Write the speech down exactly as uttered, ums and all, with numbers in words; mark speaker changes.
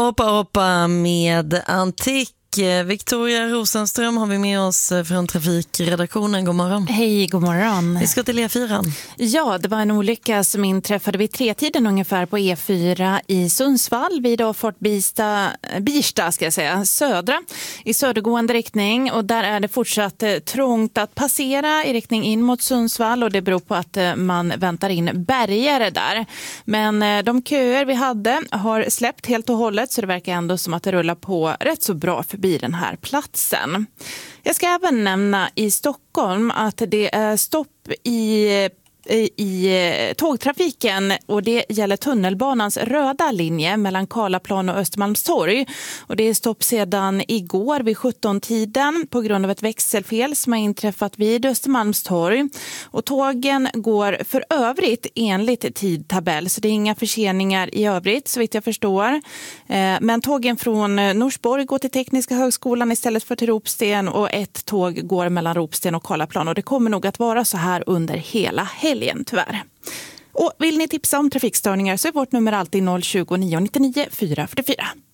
Speaker 1: Hoppa hoppa med Antik. Victoria Rosenström har vi med oss från trafikredaktionen. God morgon.
Speaker 2: Hej, god morgon.
Speaker 1: Vi ska till E fyra.
Speaker 2: Ja, det var en olycka som inträffade vid tretiden ungefär på E fyra i Sundsvall vid Fort Birsta, Birsta ska jag säga, södra i södergående riktning. Och där är det fortsatt trångt att passera i riktning in mot Sundsvall och det beror på att man väntar in bärgare där. Men de köer vi hade har släppt helt och hållet så det verkar ändå som att det rullar på rätt så bra för förbi den här platsen. Jag ska även nämna i Stockholm att det är stopp i i tågtrafiken och det gäller tunnelbanans röda linje mellan Karlaplan och Östermalmstorg. Och det är stopp sedan igår vid sjutton-tiden på grund av ett växelfel som har inträffat vid Östermalmstorg. Och tågen går för övrigt enligt tidtabell så det är inga förseningar i övrigt så vitt jag förstår. Men tågen från Norsborg går till Tekniska högskolan istället för till Ropsten och ett tåg går mellan Ropsten och Karlaplan och det kommer nog att vara så här under hela helgen. Tyvärr. Och vill ni tipsa om trafikstörningar så är vårt nummer alltid noll tjugo, nio nittionio, fyra fyrtiofyra.